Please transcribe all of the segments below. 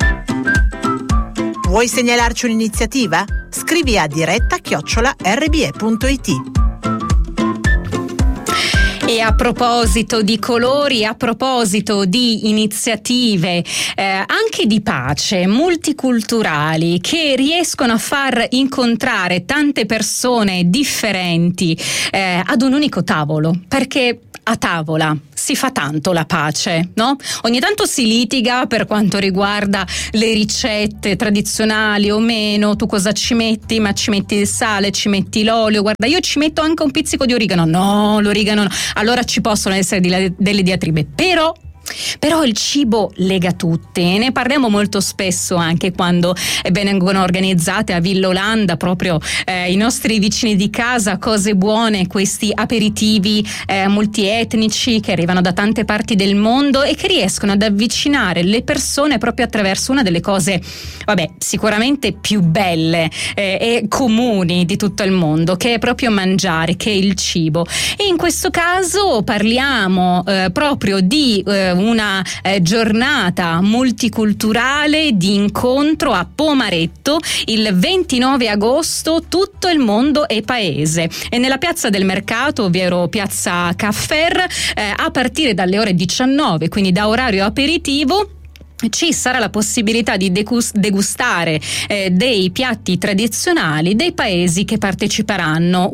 Vuoi segnalarci un'iniziativa? Scrivi a diretta@rbe.it. E a proposito di colori, a proposito di iniziative anche di pace, multiculturali, che riescono a far incontrare tante persone differenti ad un unico tavolo, perché a tavola si fa tanto la pace, no? Ogni tanto si litiga per quanto riguarda le ricette tradizionali o meno, tu cosa ci metti? Ma ci metti il sale, ci metti l'olio, guarda io ci metto anche un pizzico di origano, no, l'origano no. Allora ci possono essere delle diatribe, però il cibo lega tutti, e ne parliamo molto spesso anche quando vengono organizzate a Villa Olanda, proprio i nostri vicini di casa, cose buone, questi aperitivi multietnici che arrivano da tante parti del mondo e che riescono ad avvicinare le persone proprio attraverso una delle cose, sicuramente più belle e comuni di tutto il mondo, che è proprio mangiare, che è il cibo. E in questo caso parliamo proprio di una giornata multiculturale di incontro a Pomaretto il 29 agosto, tutto il mondo è paese, e nella piazza del mercato, ovvero piazza Caffer, a partire dalle ore 19, quindi da orario aperitivo, ci sarà la possibilità di degustare dei piatti tradizionali dei paesi che parteciperanno.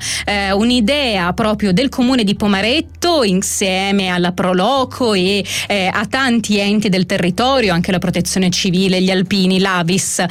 Un'idea proprio del comune di Pomaretto, insieme alla Proloco e a tanti enti del territorio, anche la Protezione Civile, gli Alpini, l'Avis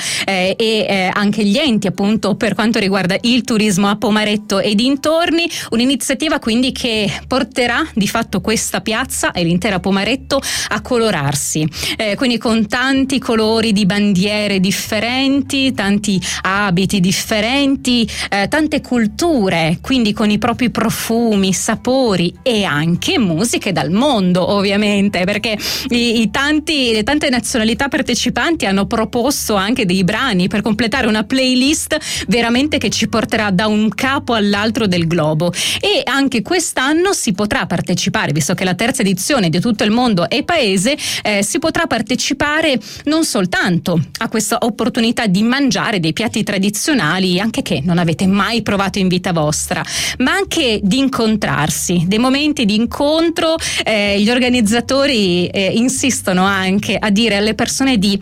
e anche gli enti appunto per quanto riguarda il turismo a Pomaretto e dintorni. Un'iniziativa quindi che porterà di fatto questa piazza e l'intera Pomaretto a colorarsi. Quindi con tanti colori di bandiere differenti, tanti abiti differenti, tante culture, quindi con i propri profumi, sapori e anche musiche dal mondo, ovviamente, perché le tante nazionalità partecipanti hanno proposto anche dei brani per completare una playlist veramente che ci porterà da un capo all'altro del globo. E anche quest'anno si potrà partecipare, visto che la terza edizione di tutto il mondo è paese, si potrà partecipare non soltanto a questa opportunità di mangiare dei piatti tradizionali anche che non avete mai provato in vita vostra, ma anche di incontrarsi, dei momenti di incontro. Gli organizzatori insistono anche a dire alle persone di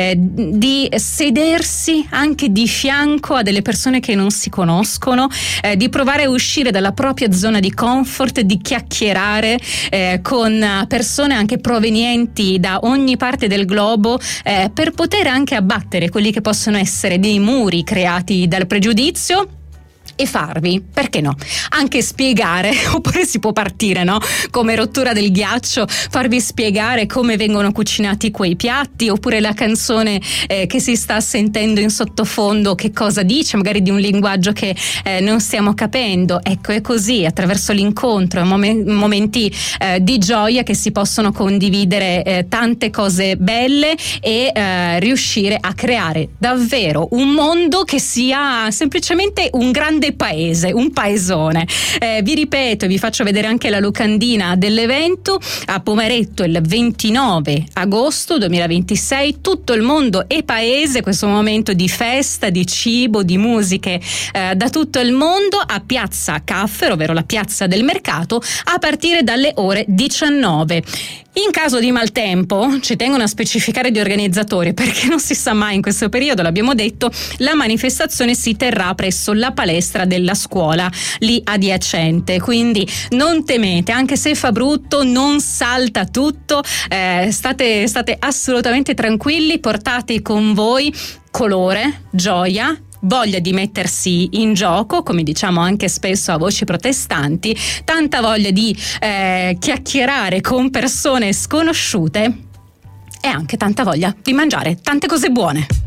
sedersi anche di fianco a delle persone che non si conoscono, di provare a uscire dalla propria zona di comfort, di chiacchierare con persone anche provenienti da ogni parte del globo, per poter anche abbattere quelli che possono essere dei muri creati dal pregiudizio e farvi, perché no, anche spiegare, oppure si può partire, no? Come rottura del ghiaccio, farvi spiegare come vengono cucinati quei piatti, oppure la canzone che si sta sentendo in sottofondo che cosa dice, magari di un linguaggio che non stiamo capendo. Ecco, è così, attraverso l'incontro, momenti di gioia che si possono condividere tante cose belle e riuscire a creare davvero un mondo che sia semplicemente un grande paese, un paesone. Vi ripeto, vi faccio vedere anche la locandina dell'evento a Pomaretto il 29 agosto 2026. Tutto il mondo è paese, questo momento di festa, di cibo, di musiche da tutto il mondo, a piazza Caffer, ovvero la piazza del mercato, a partire dalle ore 19. In caso di maltempo, ci tengono a specificare gli organizzatori, perché non si sa mai in questo periodo, l'abbiamo detto, la manifestazione si terrà presso la palestra della scuola lì adiacente, quindi non temete, anche se fa brutto, non salta tutto, state assolutamente tranquilli, portate con voi colore, gioia, voglia di mettersi in gioco, come diciamo anche spesso a voci protestanti, tanta voglia di chiacchierare con persone sconosciute e anche tanta voglia di mangiare tante cose buone.